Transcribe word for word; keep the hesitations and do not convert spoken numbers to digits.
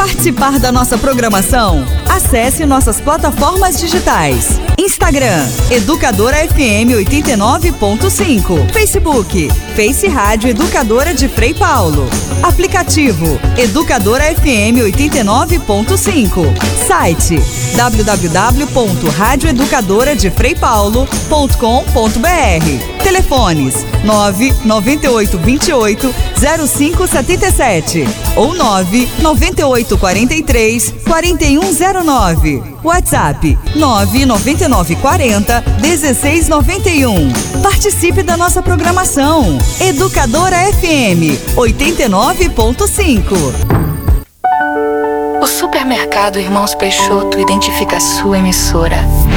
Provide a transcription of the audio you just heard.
participar da nossa programação? Acesse nossas plataformas digitais. Instagram, Educadora F M oitenta e nove ponto cinco. Facebook, Face Rádio Educadora de Frei Paulo. Aplicativo, Educadora F M oitenta e nove ponto cinco. Site, w w w ponto rádio educadora de frei paulo ponto com ponto b r. Telefones, nove nove oito dois oito zero cinco sete sete ou nove nove oito quatro três quatro um zero nove. WhatsApp, nove nove nove quatro zero um seis nove um. Participe da nossa programação. Educadora F M oitenta e nove ponto cinco. O Supermercado Irmãos Peixoto identifica a sua emissora